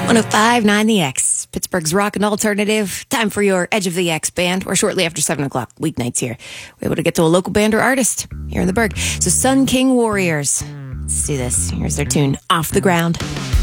105.9 The X, Pittsburgh's rock and alternative. Time for your Edge of the X band. We're shortly after 7 o'clock, weeknights here. We're able to get to a local band or artist here in the Berg. So Sun King Warriors. Let's do this. Here's their tune, Off the Ground.